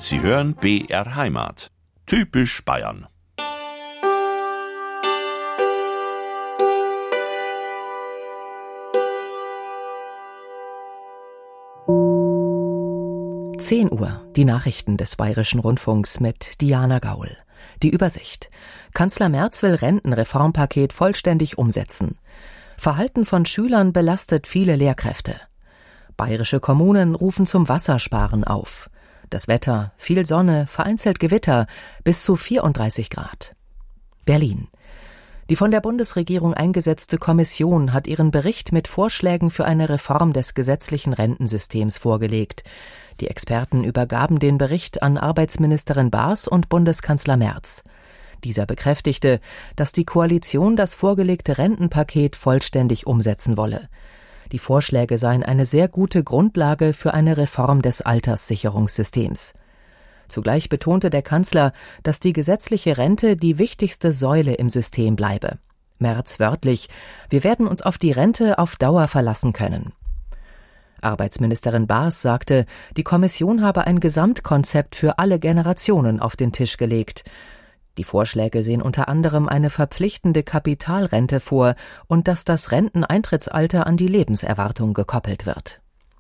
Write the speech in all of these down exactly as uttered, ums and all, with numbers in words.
Sie hören B R Heimat. Typisch Bayern. zehn Uhr, die Nachrichten des Bayerischen Rundfunks mit Diana Gaul. Die Übersicht. Kanzler Merz will Rentenreformpaket vollständig umsetzen. Verhalten von Schülern belastet viele Lehrkräfte. Bayerische Kommunen rufen zum Wassersparen auf. Das Wetter, viel Sonne, vereinzelt Gewitter, bis zu vierunddreißig Grad. Berlin. Die von der Bundesregierung eingesetzte Kommission hat ihren Bericht mit Vorschlägen für eine Reform des gesetzlichen Rentensystems vorgelegt. Die Experten übergaben den Bericht an Arbeitsministerin Baas und Bundeskanzler Merz. Dieser bekräftigte, dass die Koalition das vorgelegte Rentenpaket vollständig umsetzen wolle. Die Vorschläge seien eine sehr gute Grundlage für eine Reform des Alterssicherungssystems. Zugleich betonte der Kanzler, dass die gesetzliche Rente die wichtigste Säule im System bleibe. Merz wörtlich: Wir werden uns auf die Rente auf Dauer verlassen können. Arbeitsministerin Baas sagte, die Kommission habe ein Gesamtkonzept für alle Generationen auf den Tisch gelegt. Die Vorschläge sehen unter anderem eine verpflichtende Kapitalrente vor und dass das Renteneintrittsalter an die Lebenserwartung gekoppelt wird.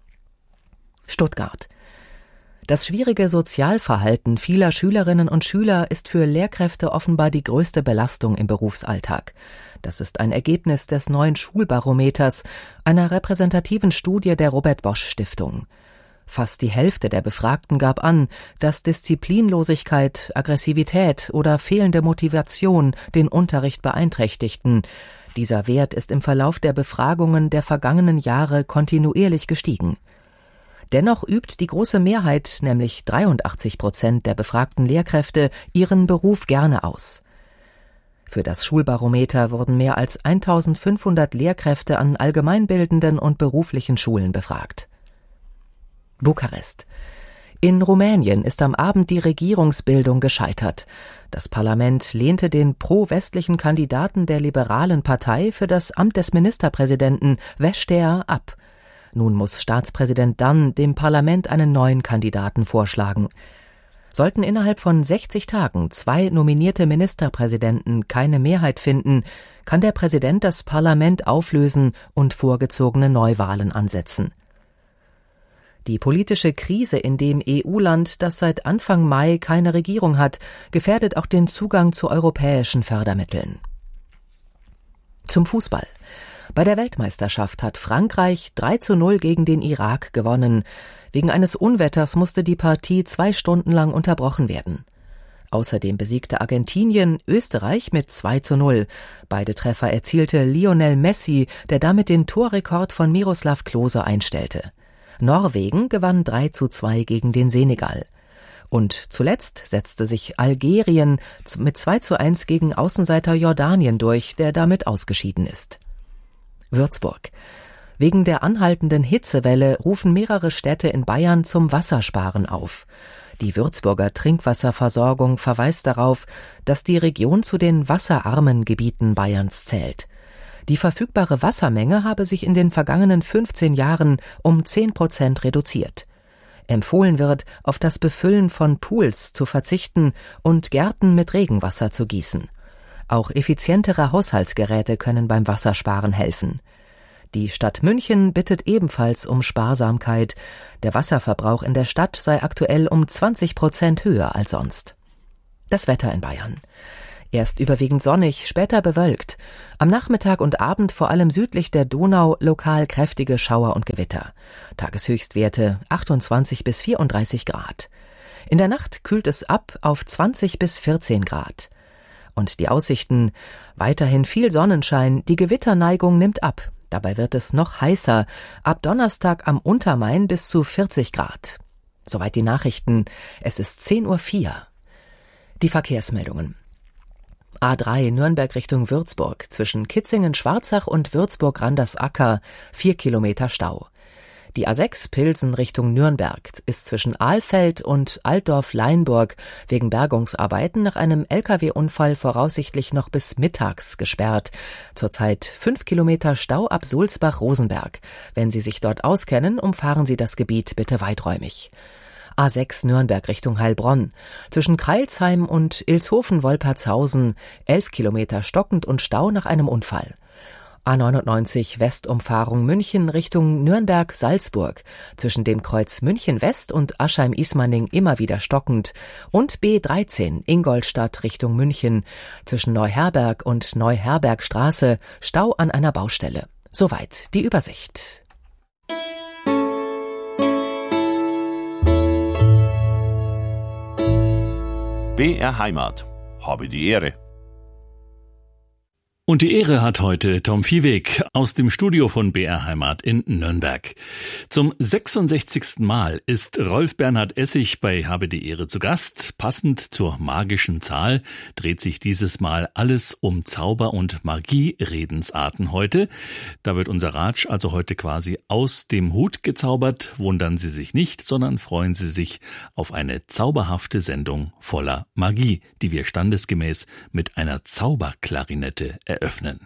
Stuttgart. Das schwierige Sozialverhalten vieler Schülerinnen und Schüler ist für Lehrkräfte offenbar die größte Belastung im Berufsalltag. Das ist ein Ergebnis des neuen Schulbarometers, einer repräsentativen Studie der Robert-Bosch-Stiftung. Fast die Hälfte der Befragten gab an, dass Disziplinlosigkeit, Aggressivität oder fehlende Motivation den Unterricht beeinträchtigten. Dieser Wert ist im Verlauf der Befragungen der vergangenen Jahre kontinuierlich gestiegen. Dennoch übt die große Mehrheit, nämlich dreiundachtzig Prozent der befragten Lehrkräfte, ihren Beruf gerne aus. Für das Schulbarometer wurden mehr als eintausendfünfhundert Lehrkräfte an allgemeinbildenden und beruflichen Schulen befragt. Bukarest. In Rumänien ist am Abend die Regierungsbildung gescheitert. Das Parlament lehnte den pro-westlichen Kandidaten der liberalen Partei für das Amt des Ministerpräsidenten Vestea ab. Nun muss Staatspräsident Dan dem Parlament einen neuen Kandidaten vorschlagen. Sollten innerhalb von sechzig Tagen zwei nominierte Ministerpräsidenten keine Mehrheit finden, kann der Präsident das Parlament auflösen und vorgezogene Neuwahlen ansetzen. Die politische Krise in dem E U-Land, das seit Anfang Mai keine Regierung hat, gefährdet auch den Zugang zu europäischen Fördermitteln. Zum Fußball. Bei der Weltmeisterschaft hat Frankreich drei zu null gegen den Irak gewonnen. Wegen eines Unwetters musste die Partie zwei Stunden lang unterbrochen werden. Außerdem besiegte Argentinien Österreich mit zwei zu null. Beide Treffer erzielte Lionel Messi, der damit den Torrekord von Miroslav Klose einstellte. Norwegen gewann drei zu zwei gegen den Senegal. Und zuletzt setzte sich Algerien mit zwei zu eins gegen Außenseiter Jordanien durch, der damit ausgeschieden ist. Würzburg. Wegen der anhaltenden Hitzewelle rufen mehrere Städte in Bayern zum Wassersparen auf. Die Würzburger Trinkwasserversorgung verweist darauf, dass die Region zu den wasserarmen Gebieten Bayerns zählt. Die verfügbare Wassermenge habe sich in den vergangenen fünfzehn Jahren um zehn Prozent reduziert. Empfohlen wird, auf das Befüllen von Pools zu verzichten und Gärten mit Regenwasser zu gießen. Auch effizientere Haushaltsgeräte können beim Wassersparen helfen. Die Stadt München bittet ebenfalls um Sparsamkeit. Der Wasserverbrauch in der Stadt sei aktuell um zwanzig Prozent höher als sonst. Das Wetter in Bayern. Erst überwiegend sonnig, später bewölkt. Am Nachmittag und Abend vor allem südlich der Donau lokal kräftige Schauer und Gewitter. Tageshöchstwerte achtundzwanzig bis vierunddreißig Grad. In der Nacht kühlt es ab auf zwanzig bis vierzehn Grad. Und die Aussichten: weiterhin viel Sonnenschein, die Gewitterneigung nimmt ab. Dabei wird es noch heißer, ab Donnerstag am Untermain bis zu vierzig Grad. Soweit die Nachrichten. Es ist zehn Uhr vier. Die Verkehrsmeldungen. A drei Nürnberg Richtung Würzburg, zwischen Kitzingen-Schwarzach und Würzburg-Randersacker, vier Kilometer Stau. Die A sechs Pilsen Richtung Nürnberg ist zwischen Ahlfeld und Altdorf-Leinburg wegen Bergungsarbeiten nach einem L K W-Unfall voraussichtlich noch bis mittags gesperrt. Zurzeit fünf Kilometer Stau ab Sulzbach-Rosenberg. Wenn Sie sich dort auskennen, umfahren Sie das Gebiet bitte weiträumig. A sechs Nürnberg Richtung Heilbronn. Zwischen Kreilsheim und Ilshofen-Wolpertshausen elf Kilometer stockend und Stau nach einem Unfall. A neunundneunzig Westumfahrung München Richtung Nürnberg-Salzburg. Zwischen dem Kreuz München West und Aschheim-Ismaning immer wieder stockend. Und B dreizehn Ingolstadt Richtung München. Zwischen Neuherberg und Neuherbergstraße Stau an einer Baustelle. Soweit die Übersicht. B R Heimat. Habe die Ehre. Und die Ehre hat heute Tom Viehweg aus dem Studio von B R Heimat in Nürnberg. Zum sechsundsechzigsten Mal ist Rolf Bernhard Essig bei Habe die Ehre zu Gast. Passend zur magischen Zahl dreht sich dieses Mal alles um Zauber- und Magie-Redensarten heute. Da wird unser Ratsch also heute quasi aus dem Hut gezaubert. Wundern Sie sich nicht, sondern freuen Sie sich auf eine zauberhafte Sendung voller Magie, die wir standesgemäß mit einer Zauberklarinette eröffnen.